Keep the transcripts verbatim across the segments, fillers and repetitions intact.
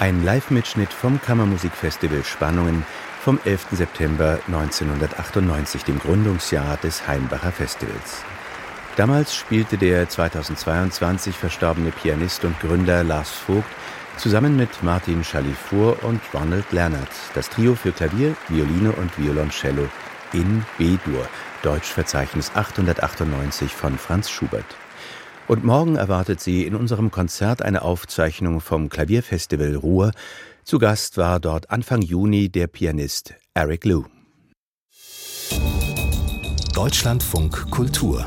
Ein Live-Mitschnitt vom Kammermusikfestival Spannungen vom elften September neunzehnhundertachtundneunzig, dem Gründungsjahr des Hainbacher Festivals. Damals spielte der zweitausendzweiundzwanzig verstorbene Pianist und Gründer Lars Vogt zusammen mit Martin Chalifour und Ronald Leonard das Trio für Klavier, Violine und Violoncello in B-Dur, Deutschverzeichnis achthundertachtundneunzig von Franz Schubert. Und morgen erwartet Sie in unserem Konzert eine Aufzeichnung vom Klavierfestival Ruhr. Zu Gast war dort Anfang Juni der Pianist Eric Liu. Deutschlandfunk Kultur.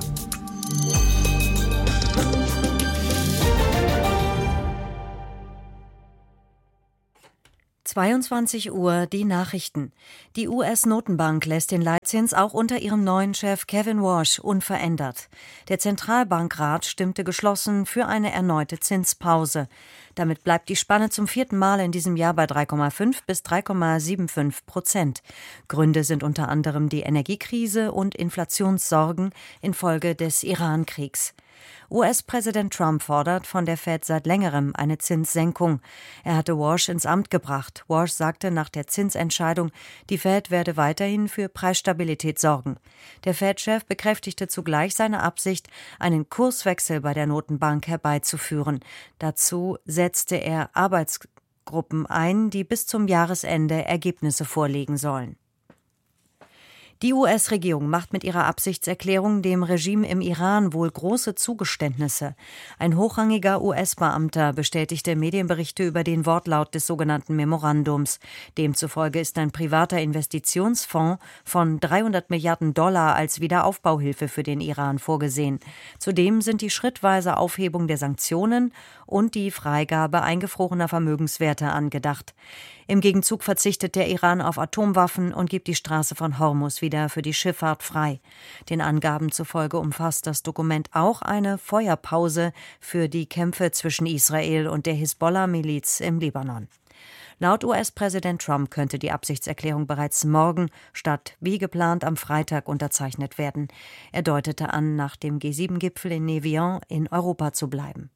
zweiundzwanzig Uhr, die Nachrichten. Die U S-Notenbank lässt den Leitzins auch unter ihrem neuen Chef Kevin Warsh unverändert. Der Zentralbankrat stimmte geschlossen für eine erneute Zinspause. Damit bleibt die Spanne zum vierten Mal in diesem Jahr bei drei Komma fünf bis drei Komma fünfundsiebzig Prozent. Gründe sind unter anderem die Energiekrise und Inflationssorgen infolge des Iran-Kriegs. U S-Präsident Trump fordert von der Fed seit längerem eine Zinssenkung. Er hatte Warsh ins Amt gebracht. Warsh sagte nach der Zinsentscheidung, die Fed werde weiterhin für Preisstabilität sorgen. Der Fed-Chef bekräftigte zugleich seine Absicht, einen Kurswechsel bei der Notenbank herbeizuführen. Dazu setzte er Arbeitsgruppen ein, die bis zum Jahresende Ergebnisse vorlegen sollen. Die U S-Regierung macht mit ihrer Absichtserklärung dem Regime im Iran wohl große Zugeständnisse. Ein hochrangiger U S-Beamter bestätigte Medienberichte über den Wortlaut des sogenannten Memorandums. Demzufolge ist ein privater Investitionsfonds von dreihundert Milliarden Dollar als Wiederaufbauhilfe für den Iran vorgesehen. Zudem sind die schrittweise Aufhebung der Sanktionen und die Freigabe eingefrorener Vermögenswerte angedacht. Im Gegenzug verzichtet der Iran auf Atomwaffen und gibt die Straße von Hormuz wieder für die Schifffahrt frei. Den Angaben zufolge umfasst das Dokument auch eine Feuerpause für die Kämpfe zwischen Israel und der Hisbollah-Miliz im Libanon. Laut U S-Präsident Trump könnte die Absichtserklärung bereits morgen statt wie geplant am Freitag unterzeichnet werden. Er deutete an, nach dem G sieben Gipfel in Nevian in Europa zu bleiben.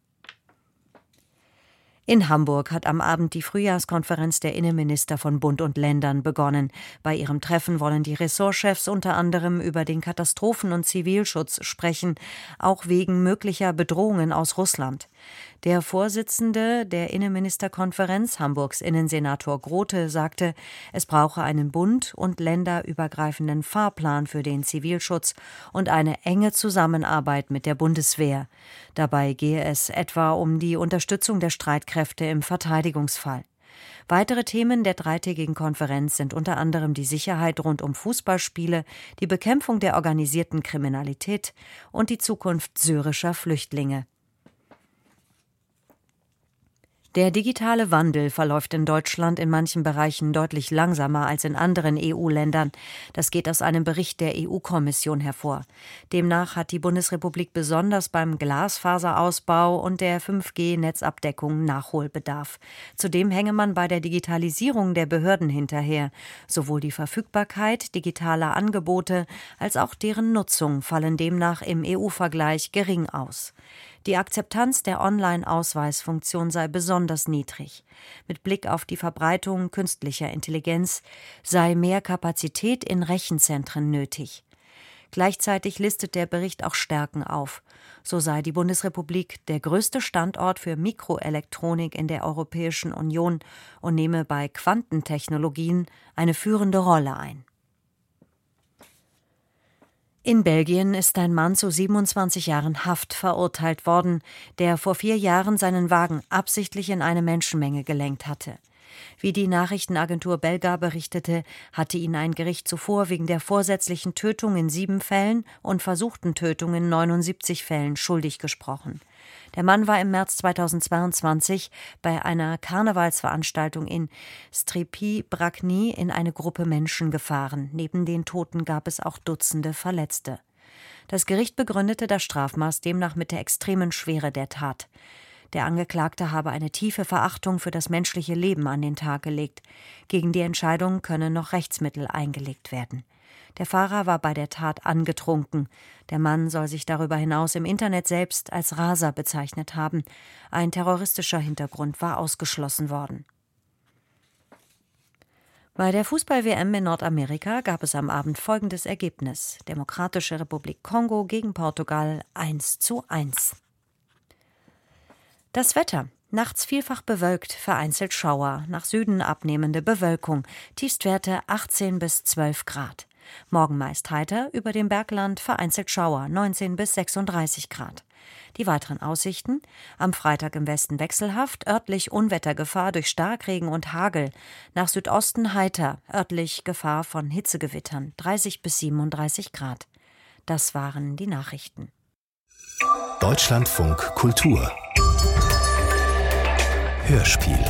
In Hamburg hat am Abend die Frühjahrskonferenz der Innenminister von Bund und Ländern begonnen. Bei ihrem Treffen wollen die Ressortchefs unter anderem über den Katastrophen- und Zivilschutz sprechen, auch wegen möglicher Bedrohungen aus Russland. Der Vorsitzende der Innenministerkonferenz, Hamburgs Innensenator Grote, sagte, es brauche einen bund- und länderübergreifenden Fahrplan für den Zivilschutz und eine enge Zusammenarbeit mit der Bundeswehr. Dabei gehe es etwa um die Unterstützung der Streitkräfte im Verteidigungsfall. Weitere Themen der dreitägigen Konferenz sind unter anderem die Sicherheit rund um Fußballspiele, die Bekämpfung der organisierten Kriminalität und die Zukunft syrischer Flüchtlinge. Der digitale Wandel verläuft in Deutschland in manchen Bereichen deutlich langsamer als in anderen E U-Ländern. Das geht aus einem Bericht der E U-Kommission hervor. Demnach hat die Bundesrepublik besonders beim Glasfaserausbau und der fünf G-Netzabdeckung Nachholbedarf. Zudem hänge man bei der Digitalisierung der Behörden hinterher. Sowohl die Verfügbarkeit digitaler Angebote als auch deren Nutzung fallen demnach im E U-Vergleich gering aus. Die Akzeptanz der Online-Ausweisfunktion sei besonders niedrig. Mit Blick auf die Verbreitung künstlicher Intelligenz sei mehr Kapazität in Rechenzentren nötig. Gleichzeitig listet der Bericht auch Stärken auf. So sei die Bundesrepublik der größte Standort für Mikroelektronik in der Europäischen Union und nehme bei Quantentechnologien eine führende Rolle ein. In Belgien ist ein Mann zu siebenundzwanzig Jahren Haft verurteilt worden, der vor vier Jahren seinen Wagen absichtlich in eine Menschenmenge gelenkt hatte. Wie die Nachrichtenagentur Belga berichtete, hatte ihn ein Gericht zuvor wegen der vorsätzlichen Tötung in sieben Fällen und versuchten Tötung in neunundsiebzig Fällen schuldig gesprochen. Der Mann war im März zweitausendzweiundzwanzig bei einer Karnevalsveranstaltung in Stripy-Bragny in eine Gruppe Menschen gefahren. Neben den Toten gab es auch Dutzende Verletzte. Das Gericht begründete das Strafmaß demnach mit der extremen Schwere der Tat. Der Angeklagte habe eine tiefe Verachtung für das menschliche Leben an den Tag gelegt. Gegen die Entscheidung könne noch Rechtsmittel eingelegt werden. Der Fahrer war bei der Tat angetrunken. Der Mann soll sich darüber hinaus im Internet selbst als Raser bezeichnet haben. Ein terroristischer Hintergrund war ausgeschlossen worden. Bei der Fußball-W M in Nordamerika gab es am Abend folgendes Ergebnis. Demokratische Republik Kongo gegen Portugal eins zu eins. Das Wetter. Nachts vielfach bewölkt, vereinzelt Schauer, nach Süden abnehmende Bewölkung, Tiefstwerte achtzehn bis zwölf Grad. Morgen meist heiter, über dem Bergland vereinzelt Schauer, neunzehn bis sechsunddreißig Grad. Die weiteren Aussichten: am Freitag im Westen wechselhaft, örtlich Unwettergefahr durch Starkregen und Hagel, nach Südosten heiter, örtlich Gefahr von Hitzegewittern, dreißig bis siebenunddreißig Grad. Das waren die Nachrichten. Deutschlandfunk Kultur Hörspiel.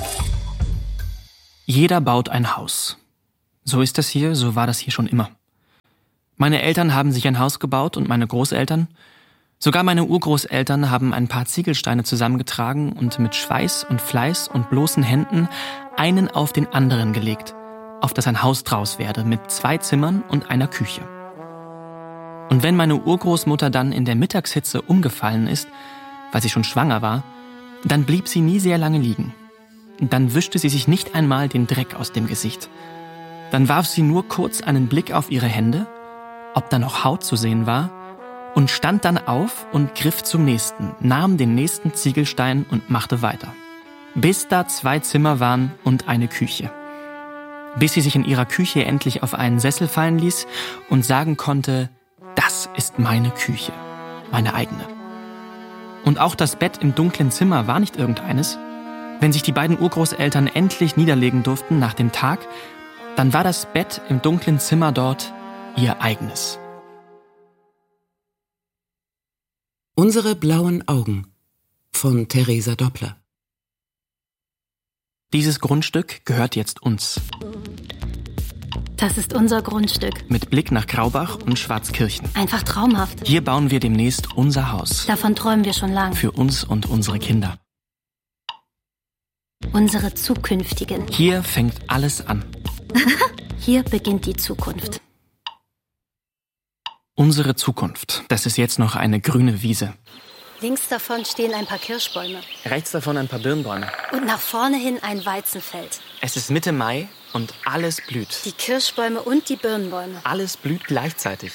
Jeder baut ein Haus. So ist das hier, so war das hier schon immer. Meine Eltern haben sich ein Haus gebaut und meine Großeltern. Sogar meine Urgroßeltern haben ein paar Ziegelsteine zusammengetragen und mit Schweiß und Fleiß und bloßen Händen einen auf den anderen gelegt, auf das ein Haus draus werde, mit zwei Zimmern und einer Küche. Und wenn meine Urgroßmutter dann in der Mittagshitze umgefallen ist, weil sie schon schwanger war, dann blieb sie nie sehr lange liegen. Dann wischte sie sich nicht einmal den Dreck aus dem Gesicht. Dann warf sie nur kurz einen Blick auf ihre Hände, ob da noch Haut zu sehen war, und stand dann auf und griff zum nächsten, nahm den nächsten Ziegelstein und machte weiter. Bis da zwei Zimmer waren und eine Küche. Bis sie sich in ihrer Küche endlich auf einen Sessel fallen ließ und sagen konnte, das ist meine Küche, meine eigene. Und auch das Bett im dunklen Zimmer war nicht irgendeines. Wenn sich die beiden Urgroßeltern endlich niederlegen durften nach dem Tag, dann war das Bett im dunklen Zimmer dort ihr eigenes. Unsere blauen Augen von Theresa Doppler. Dieses Grundstück gehört jetzt uns. Das ist unser Grundstück. Mit Blick nach Graubach und Schwarzkirchen. Einfach traumhaft. Hier bauen wir demnächst unser Haus. Davon träumen wir schon lang. Für uns und unsere Kinder. Unsere zukünftigen. Hier fängt alles an. Hier beginnt die Zukunft. Unsere Zukunft. Das ist jetzt noch eine grüne Wiese. Links davon stehen ein paar Kirschbäume. Rechts davon ein paar Birnbäume. Und nach vorne hin ein Weizenfeld. Es ist Mitte Mai und alles blüht. Die Kirschbäume und die Birnbäume. Alles blüht gleichzeitig.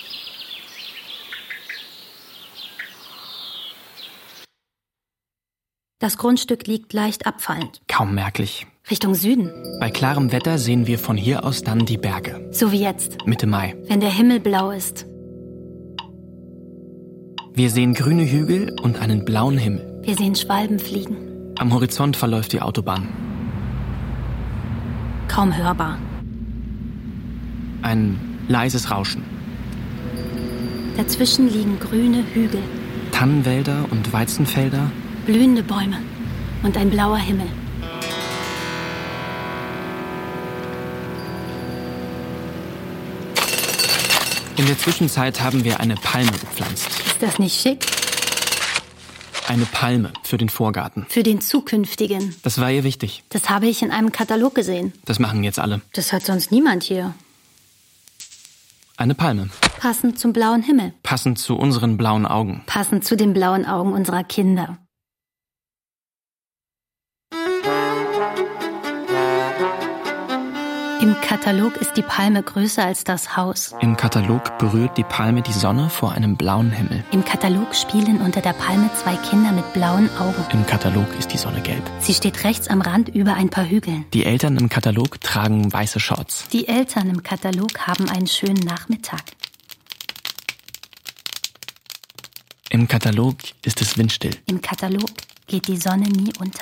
Das Grundstück liegt leicht abfallend. Kaum merklich. Richtung Süden. Bei klarem Wetter sehen wir von hier aus dann die Berge. So wie jetzt. Mitte Mai. Wenn der Himmel blau ist. Wir sehen grüne Hügel und einen blauen Himmel. Wir sehen Schwalben fliegen. Am Horizont verläuft die Autobahn. Kaum hörbar. Ein leises Rauschen. Dazwischen liegen grüne Hügel. Tannenwälder und Weizenfelder. Blühende Bäume. Und ein blauer Himmel. In der Zwischenzeit haben wir eine Palme gepflanzt. Ist das nicht schick? Eine Palme für den Vorgarten. Für den zukünftigen. Das war ihr wichtig. Das habe ich in einem Katalog gesehen. Das machen jetzt alle. Das hat sonst niemand hier. Eine Palme. Passend zum blauen Himmel. Passend zu unseren blauen Augen. Passend zu den blauen Augen unserer Kinder. Im Katalog ist die Palme größer als das Haus. Im Katalog berührt die Palme die Sonne vor einem blauen Himmel. Im Katalog spielen unter der Palme zwei Kinder mit blauen Augen. Im Katalog ist die Sonne gelb. Sie steht rechts am Rand über ein paar Hügeln. Die Eltern im Katalog tragen weiße Shorts. Die Eltern im Katalog haben einen schönen Nachmittag. Im Katalog ist es windstill. Im Katalog geht die Sonne nie unter.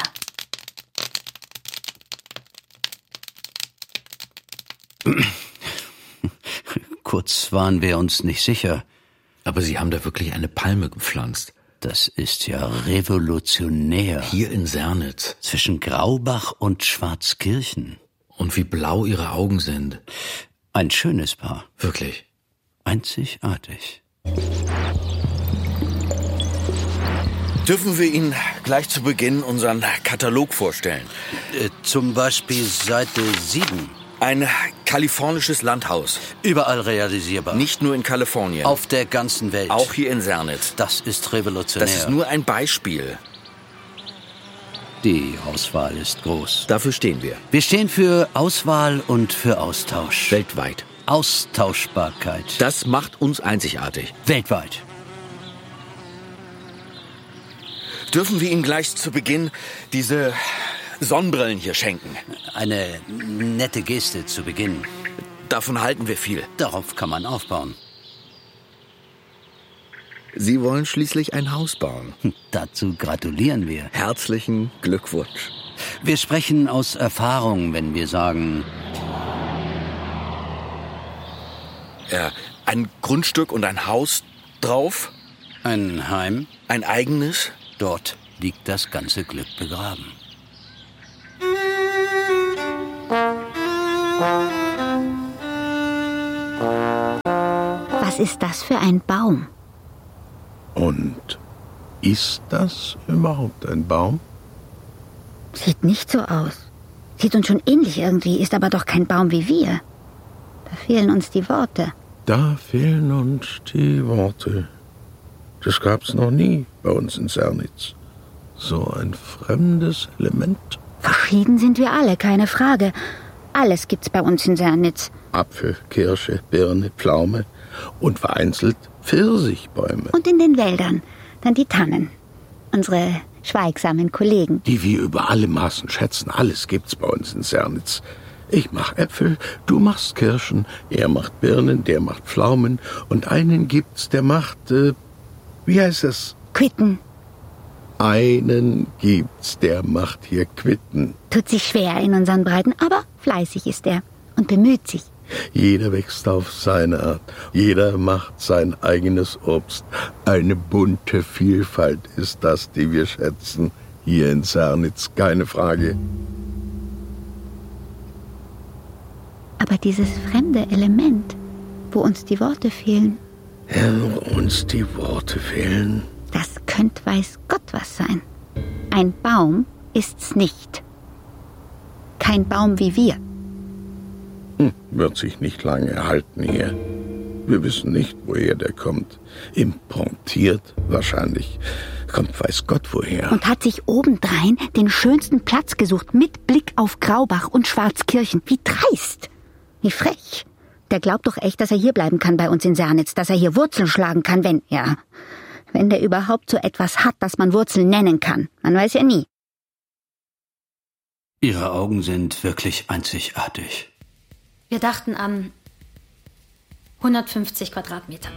Kurz waren wir uns nicht sicher. Aber Sie haben da wirklich eine Palme gepflanzt. Das ist ja revolutionär. Hier in Sernitz. Zwischen Graubach und Schwarzkirchen. Und wie blau Ihre Augen sind. Ein schönes Paar. Wirklich. Einzigartig. Dürfen wir Ihnen gleich zu Beginn unseren Katalog vorstellen? Äh, zum Beispiel Seite sieben. Ein kalifornisches Landhaus. Überall realisierbar. Nicht nur in Kalifornien. Auf der ganzen Welt. Auch hier in Sernitz. Das ist revolutionär. Das ist nur ein Beispiel. Die Auswahl ist groß. Dafür stehen wir. Wir stehen für Auswahl und für Austausch. Weltweit. Austauschbarkeit. Das macht uns einzigartig. Weltweit. Dürfen wir Ihnen gleich zu Beginn diese Sonnenbrillen hier schenken? Eine nette Geste zu Beginn. Davon halten wir viel. Darauf kann man aufbauen. Sie wollen schließlich ein Haus bauen. Dazu gratulieren wir. Herzlichen Glückwunsch. Wir sprechen aus Erfahrung, wenn wir sagen... Ja, ein Grundstück und ein Haus drauf. Ein Heim. Ein eigenes. Dort liegt das ganze Glück begraben. Was ist das für ein Baum? Und ist das überhaupt ein Baum? Sieht nicht so aus. Sieht uns schon ähnlich irgendwie, ist aber doch kein Baum wie wir. Da fehlen uns die Worte. Da fehlen uns die Worte. Das gab's noch nie bei uns in Sernitz. So ein fremdes Element. Verschieden sind wir alle, keine Frage. Alles gibt's bei uns in Sernitz. Apfel, Kirsche, Birne, Pflaume und vereinzelt Pfirsichbäume. Und in den Wäldern dann die Tannen. Unsere schweigsamen Kollegen. Die wir über alle Maßen schätzen. Alles gibt's bei uns in Sernitz. Ich mach Äpfel, du machst Kirschen, er macht Birnen, der macht Pflaumen und einen gibt's, der macht, äh, wie heißt es? Quitten. Einen gibt's, der macht hier Quitten. Tut sich schwer in unseren Breiten, aber fleißig ist er und bemüht sich. Jeder wächst auf seine Art. Jeder macht sein eigenes Obst. Eine bunte Vielfalt ist das, die wir schätzen. Hier in Sernitz, keine Frage. Aber dieses fremde Element, wo uns die Worte fehlen. Ja, wo uns die Worte fehlen. Das könnte weiß Gott was sein. Ein Baum ist's nicht. Kein Baum wie wir. Hm, wird sich nicht lange halten hier. Wir wissen nicht, woher der kommt. Importiert wahrscheinlich. Kommt weiß Gott woher. Und hat sich obendrein den schönsten Platz gesucht, mit Blick auf Graubach und Schwarzkirchen. Wie dreist. Wie frech. Der glaubt doch echt, dass er hier bleiben kann bei uns in Sernitz, dass er hier Wurzeln schlagen kann, wenn, ja, wenn der überhaupt so etwas hat, das man Wurzeln nennen kann. Man weiß ja nie. Ihre Augen sind wirklich einzigartig. Wir dachten an hundertfünfzig Quadratmeter.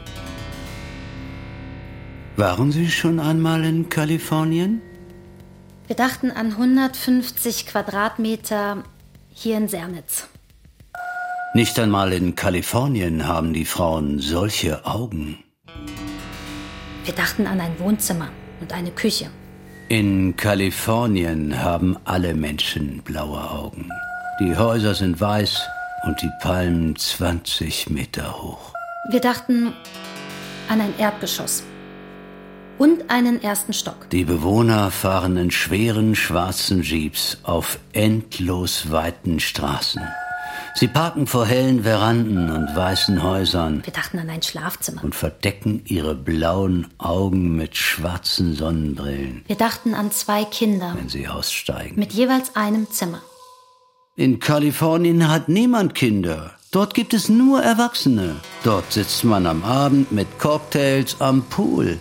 Waren Sie schon einmal in Kalifornien? Wir dachten an hundertfünfzig Quadratmeter hier in Sernitz. Nicht einmal in Kalifornien haben die Frauen solche Augen. Wir dachten an ein Wohnzimmer und eine Küche. In Kalifornien haben alle Menschen blaue Augen. Die Häuser sind weiß und die Palmen zwanzig Meter hoch. Wir dachten an ein Erdgeschoss und einen ersten Stock. Die Bewohner fahren in schweren schwarzen Jeeps auf endlos weiten Straßen. Sie parken vor hellen Veranden und weißen Häusern. Wir dachten an ein Schlafzimmer. Und verdecken ihre blauen Augen mit schwarzen Sonnenbrillen. Wir dachten an zwei Kinder. Wenn sie aussteigen. Mit jeweils einem Zimmer. In Kalifornien hat niemand Kinder. Dort gibt es nur Erwachsene. Dort sitzt man am Abend mit Cocktails am Pool.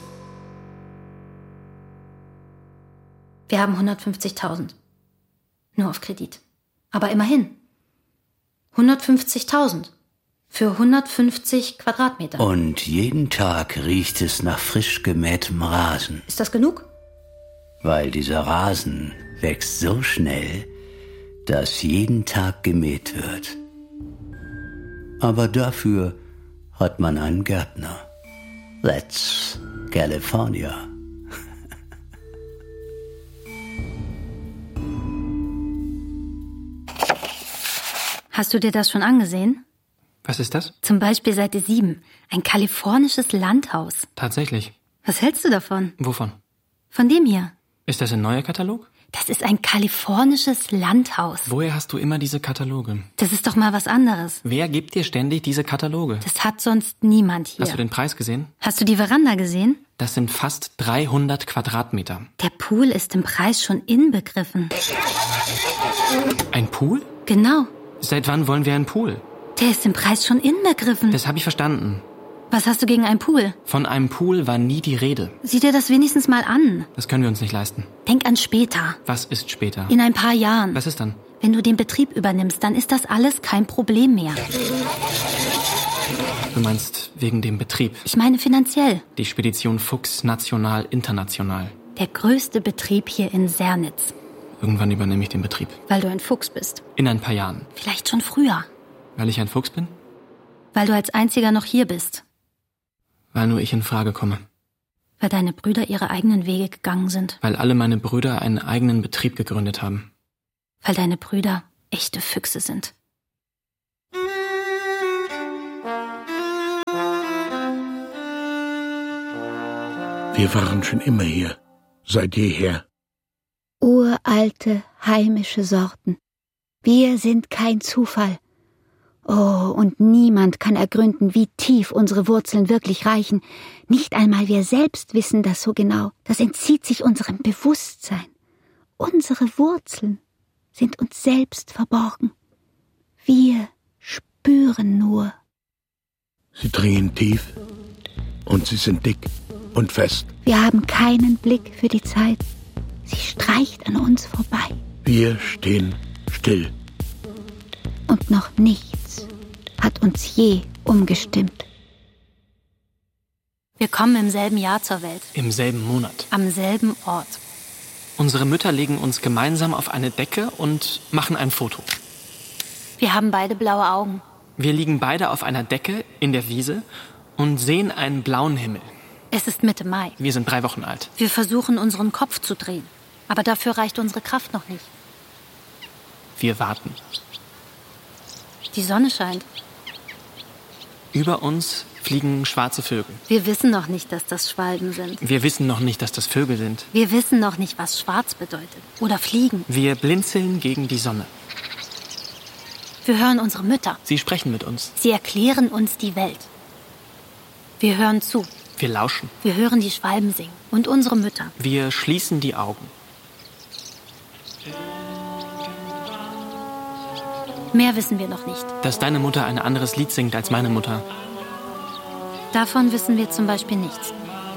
Wir haben hundertfünfzigtausend. Nur auf Kredit. Aber immerhin. hundertfünfzigtausend. Für hundertfünfzig Quadratmeter. Und jeden Tag riecht es nach frisch gemähtem Rasen. Ist das genug? Weil dieser Rasen wächst so schnell, dass jeden Tag gemäht wird. Aber dafür hat man einen Gärtner. That's California. Hast du dir das schon angesehen? Was ist das? Zum Beispiel Seite sieben. Ein kalifornisches Landhaus. Tatsächlich. Was hältst du davon? Wovon? Von dem hier. Ist das ein neuer Katalog? Das ist ein kalifornisches Landhaus. Woher hast du immer diese Kataloge? Das ist doch mal was anderes. Wer gibt dir ständig diese Kataloge? Das hat sonst niemand hier. Hast du den Preis gesehen? Hast du die Veranda gesehen? Das sind fast dreihundert Quadratmeter. Der Pool ist im Preis schon inbegriffen. Ein Pool? Genau. Seit wann wollen wir einen Pool? Der ist im Preis schon inbegriffen. Das habe ich verstanden. Was hast du gegen einen Pool? Von einem Pool war nie die Rede. Sieh dir das wenigstens mal an. Das können wir uns nicht leisten. Denk an später. Was ist später? In ein paar Jahren. Was ist dann? Wenn du den Betrieb übernimmst, dann ist das alles kein Problem mehr. Du meinst wegen dem Betrieb? Ich meine finanziell. Die Spedition Fuchs national, international. Der größte Betrieb hier in Sernitz. Irgendwann übernehme ich den Betrieb. Weil du ein Fuchs bist. In ein paar Jahren. Vielleicht schon früher. Weil ich ein Fuchs bin? Weil du als einziger noch hier bist. Weil nur ich in Frage komme. Weil deine Brüder ihre eigenen Wege gegangen sind. Weil alle meine Brüder einen eigenen Betrieb gegründet haben. Weil deine Brüder echte Füchse sind. Wir waren schon immer hier, seit jeher. Uralte, heimische Sorten. Wir sind kein Zufall. Oh, und niemand kann ergründen, wie tief unsere Wurzeln wirklich reichen. Nicht einmal wir selbst wissen das so genau. Das entzieht sich unserem Bewusstsein. Unsere Wurzeln sind uns selbst verborgen. Wir spüren nur. Sie dringen tief und sie sind dick und fest. Wir haben keinen Blick für die Zeit. Sie streicht an uns vorbei. Wir stehen still. Und noch nichts hat uns je umgestimmt. Wir kommen im selben Jahr zur Welt. Im selben Monat. Am selben Ort. Unsere Mütter legen uns gemeinsam auf eine Decke und machen ein Foto. Wir haben beide blaue Augen. Wir liegen beide auf einer Decke in der Wiese und sehen einen blauen Himmel. Es ist Mitte Mai. Wir sind drei Wochen alt. Wir versuchen, unseren Kopf zu drehen. Aber dafür reicht unsere Kraft noch nicht. Wir warten. Die Sonne scheint. Über uns fliegen schwarze Vögel. Wir wissen noch nicht, dass das Schwalben sind. Wir wissen noch nicht, dass das Vögel sind. Wir wissen noch nicht, was schwarz bedeutet. Oder fliegen. Wir blinzeln gegen die Sonne. Wir hören unsere Mütter. Sie sprechen mit uns. Sie erklären uns die Welt. Wir hören zu. Wir lauschen. Wir hören die Schwalben singen. Und unsere Mütter. Wir schließen die Augen. Mehr wissen wir noch nicht. Dass deine Mutter ein anderes Lied singt als meine Mutter. Davon wissen wir zum Beispiel nichts.